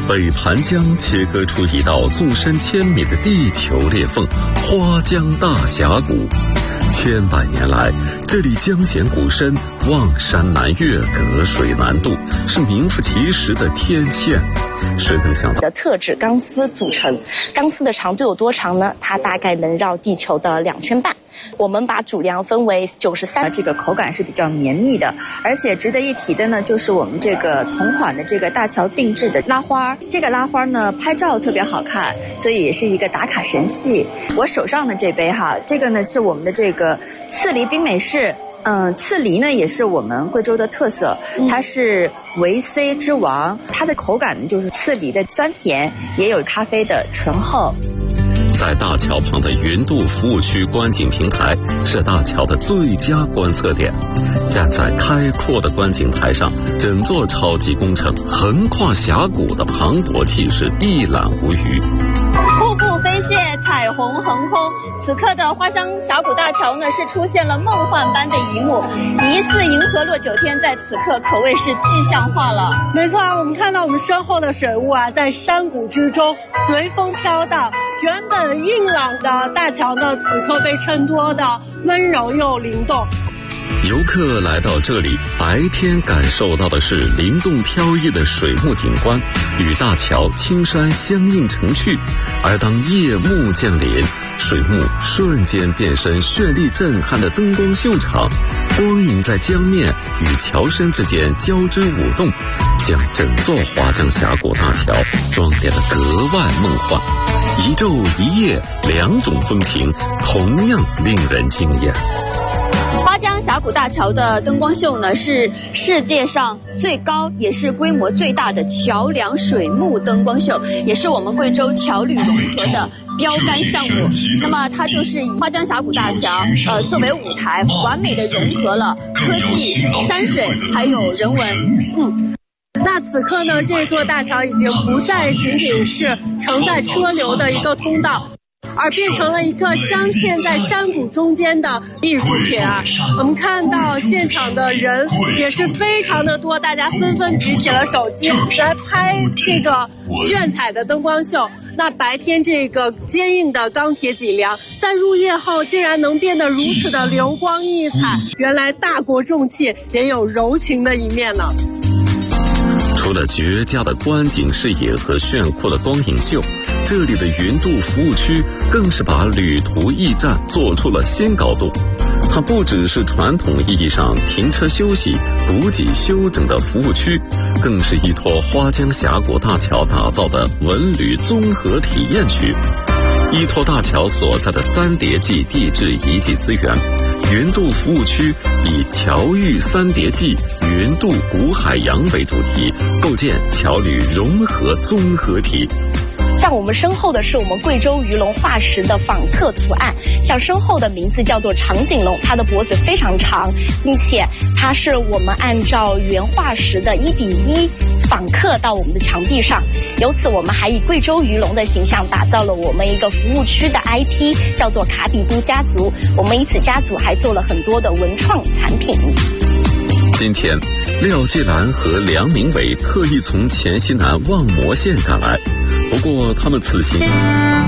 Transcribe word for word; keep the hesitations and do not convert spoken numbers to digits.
北盘江切割出一道纵深千米的地球裂缝——花江大峡谷。千百年来，这里江险谷深，望山难越，隔水难渡，是名副其实的天堑。谁能想到的特质钢丝组成，钢丝的长度有多长呢？它大概能绕地球的两圈半。我们把主梁分为九十三， 这个口感是比较绵密的，而且值得一提的呢，就是我们这个同款的这个大桥定制的拉花，这个拉花呢拍照特别好看，所以也是一个打卡神器。我手上的这杯哈，这个呢是我们的这个刺梨冰美式。嗯，刺梨呢也是我们贵州的特色，它是维 C 之王，它的口感呢就是刺梨的酸甜，也有咖啡的醇厚。 在大桥旁的云渡服务区观景平台是大桥的最佳观测点。站在开阔的观景台上，整座超级工程横跨峡谷的磅礴气势一览无余。 瀑布飞泻，彩虹横空。此刻的花江峡谷大桥呢，是出现了梦幻般的一幕，疑似银河落九天，在此刻可谓是具象化了。 没错啊，我们看到我们身后的水雾啊，在山谷之中随风飘荡。原本硬朗的大桥呢，此刻被衬托的温柔又灵动。 游客来到这里，白天感受到的是灵动飘逸的水幕景观，与大桥青山相映成趣；而当夜幕降临，水幕瞬间变身绚丽震撼的灯光秀场，光影在江面与桥身之间交织舞动，将整座花江峡谷大桥装点得格外梦幻。一昼一夜，两种风情，同样令人惊艳。 花江峡谷大桥的灯光秀呢，是世界上最高也是规模最大的桥梁水幕灯光秀，也是我们贵州桥旅融合的标杆项目。那么它就是以花江峡谷大桥呃作为舞台，完美的融合了科技、山水还有人文。 嗯。那此刻呢，这座大桥已经不再仅仅是承载车流的一个通道，而变成了一个镶嵌在山谷中间的艺术品啊！我们看到现场的人也是非常的多，大家纷纷举起了手机来拍这个炫彩的灯光秀。那白天这个坚硬的钢铁脊梁，在入夜后竟然能变得如此的流光溢彩，原来大国重器也有柔情的一面呢。 除了绝佳的观景视野和炫酷的光影秀，这里的云渡服务区更是把旅途驿站做出了新高度。它不只是传统意义上停车休息、补给休整的服务区，更是依托花江峡谷大桥打造的文旅综合体验区。依托大桥所在的三叠纪地质遗迹资源，云渡服务区以桥遇三叠纪、云渡古海洋为主题，构建桥旅融合综合体。 像我们身后的是我们贵州鱼龙化石的仿特图案，像身后的名字叫做长颈龙，它的脖子非常长，并且它是我们按照原化石的一比一仿刻到我们的墙壁上。由此我们还以贵州鱼龙的形象打造了我们一个服务区的 I P， 叫做卡比都家族。我们以此家族还做了很多的文创产品。 今天廖继兰和梁明伟特意从黔西南望摩县赶来，不过他们此行